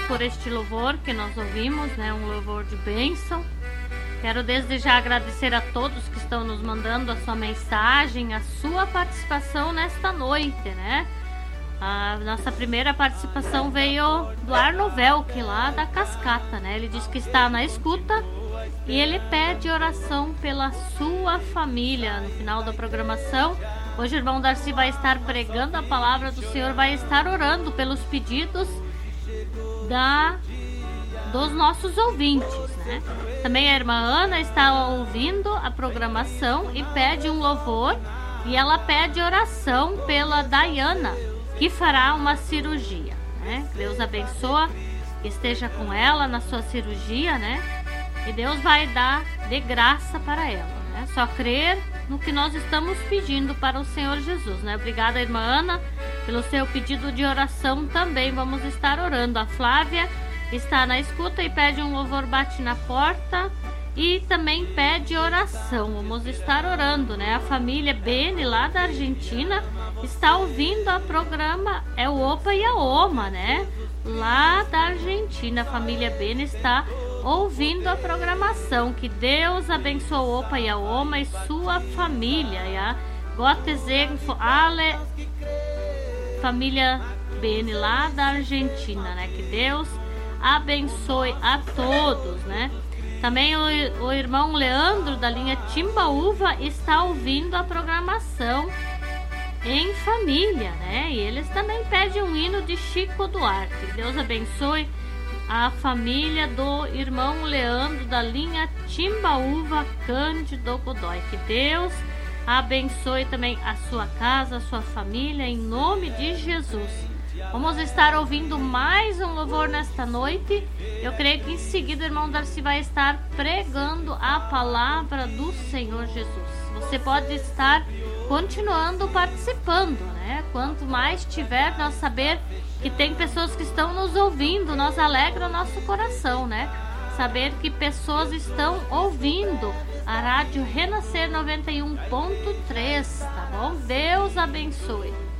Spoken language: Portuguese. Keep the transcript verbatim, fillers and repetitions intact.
por este louvor que nós ouvimos, né? Um louvor de bênção. Quero desde já agradecer a todos que estão nos mandando a sua mensagem, a sua participação nesta noite, né? A nossa primeira participação veio do Arno Velk, lá da Cascata, né? Ele diz que está na escuta e ele pede oração pela sua família. No final da programação, hoje o irmão Darcy vai estar pregando a palavra do Senhor, vai estar orando pelos pedidos da, dos nossos ouvintes, né? Também a irmã Ana está ouvindo a programação e pede um louvor, e ela pede oração pela Dayana, que fará uma cirurgia, né? Deus abençoa, que esteja com ela na sua cirurgia, né? E Deus vai dar de graça para ela, né? Só crer no que nós estamos pedindo para o Senhor Jesus, né? Obrigada, irmã Ana, pelo seu pedido de oração também. Vamos estar orando. A Flávia está na escuta e pede um louvor, bate na porta, e também pede oração. Vamos estar orando, né? A família Bene, lá da Argentina, está ouvindo a programa, é o Opa e a Oma, né? Lá da Argentina, a família Bene está ouvindo a programação. Que Deus abençoe o Opa e a Oma e sua família. Ja? Gott segne alle, família Bene, lá da Argentina, né? Que Deus abençoe a todos, né? Também o, o irmão Leandro, da linha Timbaúva, está ouvindo a programação em família, né? E eles também pedem um hino de Chico Duarte. Deus abençoe a família do irmão Leandro, da linha Timbaúva, Cândido Godoy. Que Deus abençoe também a sua casa, a sua família, em nome de Jesus. Vamos estar ouvindo mais um louvor nesta noite. Eu creio que em seguida o irmão Darcy vai estar pregando a palavra do Senhor Jesus. Você pode estar continuando participando, né? Quanto mais tiver, nós saber que tem pessoas que estão nos ouvindo, nos alegra o nosso coração, né? Saber que pessoas estão ouvindo a Rádio Renascer noventa e um ponto três, tá bom? Deus abençoe.